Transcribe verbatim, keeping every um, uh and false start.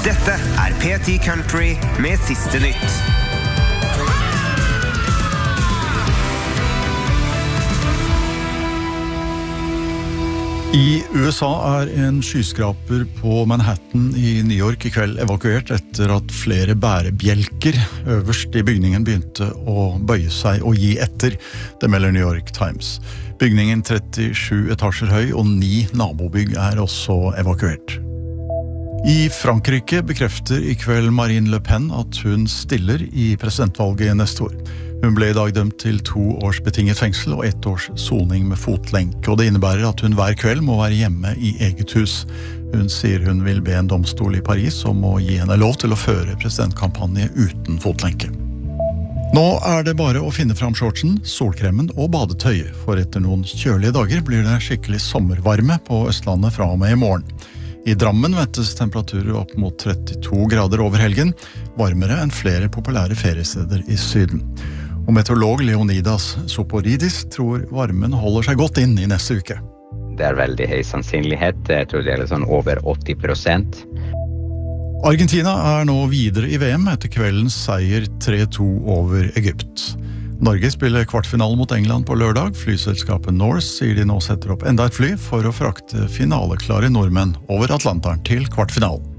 Dette er P ti Country med siste nytt. I U S A er en skyskraper på Manhattan i New York i kveld evakuert etter at flere bærebjelker øverst i bygningen begynte å bøye seg og gi etter, det melder New York Times. Bygningen trettisju etasjer høy og ni nabobygg er også evakuert. I Frankrike bekrefter i kveld Marine Le Pen at hun stiller i presidentvalget neste år. Hun ble i dag dømt til to års betinget fengsel og ett års soning med fotlenke, og det innebærer at hun hver kveld må være hjemme i eget hus. Hun sier hun vil be en domstol i Paris om å gi henne lov til å føre presidentkampanje uten fotlenke. Nå er det bare å finne fram shortsen, solkremen og badetøy, for etter noen kjølige dager blir det skikkelig sommervarme på Østlandet fra og med i morgen. I Drammen ventes temperaturer opp mot trettito grader over helgen, varmere enn flere populære feriesteder i Syden. Og meteorolog Leonidas Soporidis tror varmen holder seg godt inn i neste uke. Det er veldig høy sannsynlighet, jeg tror det er sånn over åtti prosent. Argentina er nå videre i V M etter kveldens seier tre to over Egypt. Norge spiller kvartfinalen mot England på lørdag. Flyselskapet Norse sier de nå setter opp enda et fly for å frakte finaleklare nordmenn over Atlanteren til kvartfinalen.